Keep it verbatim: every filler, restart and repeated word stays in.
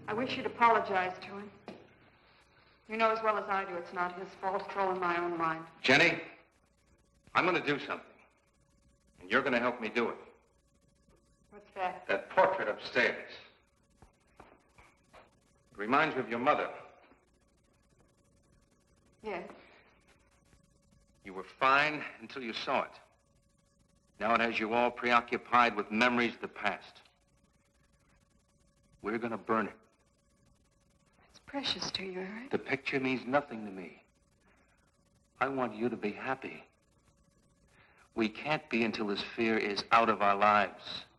I wish you'd apologize to him. You know as well as I do it's not his fault. It's all in my own mind. Jenny, I'm going to do something. And you're going to help me do it. What's that? That portrait upstairs. It reminds me of your mother. Yes. You were fine until you saw it. Now it has you all preoccupied with memories of the past. We're going to burn it. It's precious to you, Eric. The picture means nothing to me. I want you to be happy. We can't be until this fear is out of our lives.